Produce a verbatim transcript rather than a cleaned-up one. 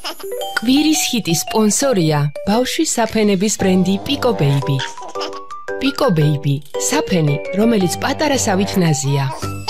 კვირის ჰიტის სპონსორია ბავშვის საფენების ბრენდი Pico Baby. Pico Baby, საფენი, რომელიც პატარა სავით ნაზია.